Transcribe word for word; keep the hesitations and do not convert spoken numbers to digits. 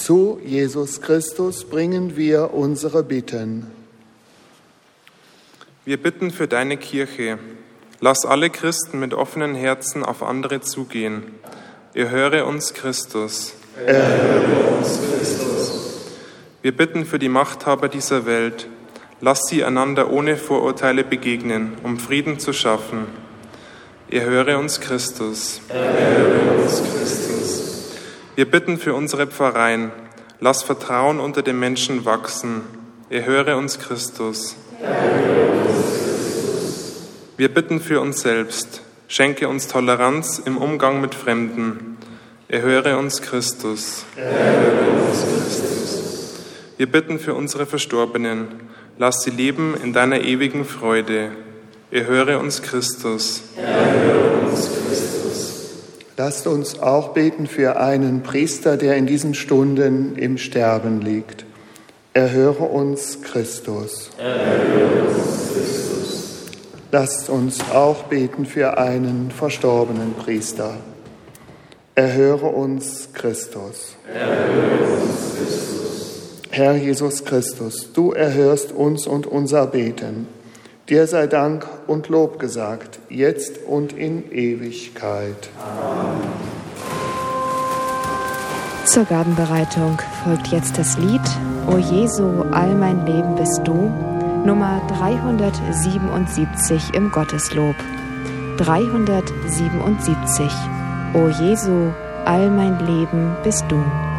Zu Jesus Christus bringen wir unsere Bitten. Wir bitten für deine Kirche. Lass alle Christen mit offenen Herzen auf andere zugehen. Erhöre uns, Christus. Erhöre uns, Christus. Wir bitten für die Machthaber dieser Welt. Lass sie einander ohne Vorurteile begegnen, um Frieden zu schaffen. Erhöre uns, Christus. Erhöre uns, Christus. Wir bitten für unsere Pfarreien. Lass Vertrauen unter den Menschen wachsen. Erhöre uns, Christus. Erhöre uns, Christus. Wir bitten für uns selbst. Schenke uns Toleranz im Umgang mit Fremden. Erhöre uns, Christus. Erhöre uns, Christus. Wir bitten für unsere Verstorbenen. Lass sie leben in deiner ewigen Freude. Erhöre uns, Christus. Erhöre uns, Christus. Lasst uns auch beten für einen Priester, der in diesen Stunden im Sterben liegt. Erhöre uns, Christus. Erhöre uns, Christus. Lasst uns auch beten für einen verstorbenen Priester. Erhöre uns, Christus. Erhöre uns, Christus. Herr Jesus Christus, du erhörst uns und unser Beten. Dir sei Dank und Lob gesagt, jetzt und in Ewigkeit. Amen. Zur Gabenbereitung folgt jetzt das Lied O Jesu, all mein Leben bist du, Nummer dreihundertsiebenundsiebzig im Gotteslob. dreihundertsiebenundsiebzig. O Jesu, all mein Leben bist du.